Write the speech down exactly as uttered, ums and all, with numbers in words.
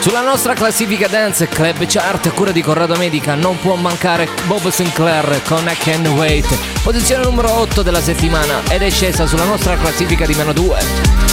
Sulla nostra classifica Dance Club Chart, cura di Corrado Medica, non può mancare Bob Sinclair con I Can't Wait, posizione numero otto della settimana ed è scesa sulla nostra classifica di meno due.